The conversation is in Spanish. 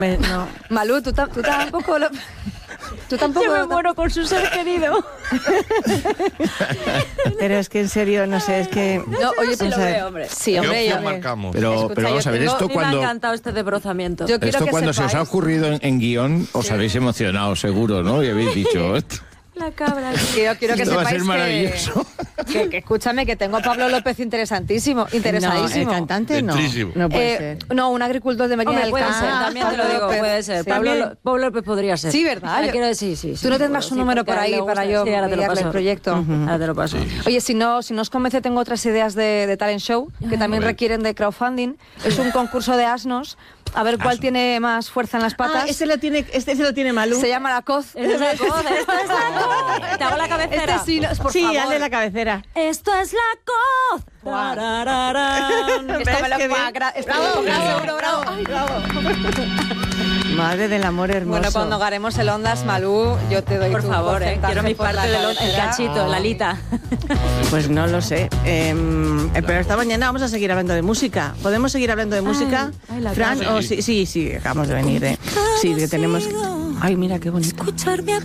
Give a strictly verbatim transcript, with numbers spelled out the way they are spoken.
No. Malú, tú, tú tampoco lo... Tú tampoco... Yo me muero con su ser querido. Pero es que en serio, no sé, es que... No, oye, sí lo veo, hombre. Sí, hombre, ¿Qué yo... opción marcamos? Pero, Escucha, pero vamos yo a ver, tengo- esto A mí cuando, me ha encantado este desbrozamiento. Yo quiero esto que cuando se os ha sepáis- ocurrido en, en guión, os habéis emocionado seguro, ¿no? Y habéis dicho, esto, La cabra. que yo quiero que esto va a sepáis ser maravilloso. que, que, que escúchame, que tengo a Pablo López interesantísimo, No, el interesadísimo. cantante no. Dentrísimo. No puede Eh, ser. no, un agricultor de Medina Hombre, del puede Campo. ser, Ah, también te lo Pablo digo, López. puede ser. Sí. Pablo, También- Lo- Pablo López podría ser. Sí, ¿verdad? Le Yo- quiero decir, sí, sí. Tú no sí, tendrás sí, un número porque por a él ahí le para gusta. yo Sí, ahora te lo enviarle paso. el proyecto. Ahora te lo paso. Oye, si no, si no os convence, tengo otras ideas de, de talent show que también A ver. requieren de crowdfunding. Es un concurso de asnos. A ver cuál Asno. tiene más fuerza en las patas. Ah, ese lo tiene, este se lo tiene Malú. Se llama La Coz. Esta es la coz, esta es la coz. Te hago la cabecera. Este sí, no, por Sí, favor. hazle la cabecera. Esto es la coz. Guau. Tarararán. Esto me lo ¿Ves qué paga. bien? gra- esto me lo paga seguro, bravo. Ay, Madre del amor hermoso. Bueno, cuando ganemos el Ondas, Malú, yo te doy Por tu favor, eh, porcentaje quiero mi por la parte del el cabecera. cachito, la alita. Pues no lo sé. Eh, eh, pero esta mañana vamos a seguir hablando de música. ¿Podemos seguir hablando de música? ay, la Fran, cara. oh, sí, sí, sí, acabamos de venir. Eh. Sí, que tenemos... Ay, mira qué bonito. Escucharme